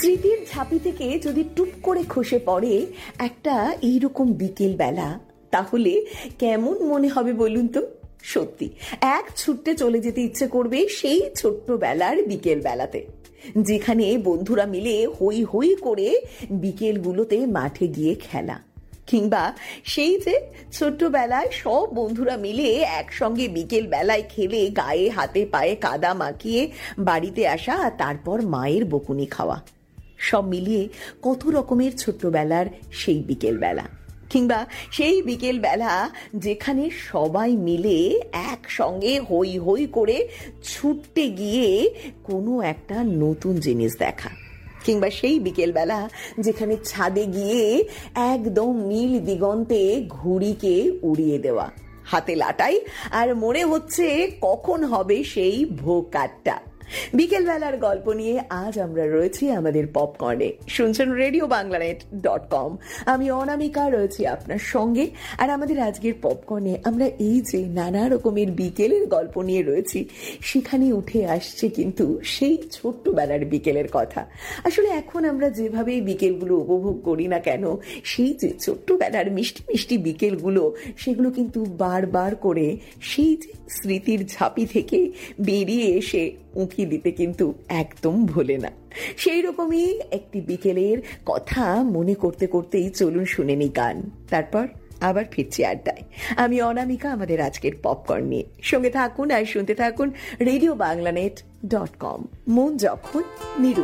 স্মৃতির ঝাঁপি থেকে যদি টুপ করে খসে পড়ে একটা এইরকম বিকেল বেলা, তাহলে কেমন মনে হবে বলুন তো? সত্যি এক ছুটতে চলে যেতে ইচ্ছে করবে সেই ছোট্টবেলার বিকেল বেলাতে, যেখানে বন্ধুরা মিলে হই হই করে বিকেলগুলোতে মাঠে গিয়ে খেলা, কিংবা সেই যে ছোট্টবেলায় সব বন্ধুরা মিলে একসঙ্গে বিকেল বেলায় খেলে গায়ে হাতে পায়ে কাদা মাখিয়ে বাড়িতে আসা, আর তারপর মায়ের বকুনি খাওয়া। সব মিলিয়ে কত রকমের ছোট্টবেলার সেই বিকেল বেলা, কিংবা সেই বিকেল বেলা যেখানে সবাই মিলে একসঙ্গে হই হই করে ছুটতে গিয়ে কোনো একটা নতুন জিনিস দেখা, কিংবা সেই বিকেলবেলা যেখানে ছাদে গিয়ে একদম নীল দিগন্তে ঘুড়িকে উড়িয়ে দেওয়া, হাতে লাটাই আর মনে হচ্ছে কখন হবে সেই ভোকাটটা। বিকেলবেলার গল্প নিয়ে আজ আমরা রয়েছি আমাদের পপকর্নে। শুনছেন RadioBanglanet.com। আমি অনামিকা রয়েছি আপনার সঙ্গে, আর আমাদের আজকের পপকর্নে আমরা এই যে নানা রকমের বিকেলের গল্প নিয়ে রয়েছি, সেখানে উঠে আসছে কিন্তু সেই ছোট্টবেলার বিকেলের কথা। আসলে এখন আমরা যেভাবে বিকেলগুলো উপভোগ করি না কেন, সেই যে ছোট্টবেলার মিষ্টি মিষ্টি বিকেলগুলো, সেগুলো কিন্তু বারবার করে সেই যে স্মৃতির ঝাঁপি থেকে বেরিয়ে এসে উঁকি দিতে কিন্তু একদম ভোলে না। সেই রকমই একটি বিকেলের কথা মনে করতে করতেই চলুন শুনে নি গান, তারপর আবার ফিরছি আড্ডায়। আমি অনামিকা আমাদের আজকের পপকর্ন নিয়ে। সঙ্গে থাকুন আর শুনতে থাকুন RadioBanglanet.com। মন যখন নিরু।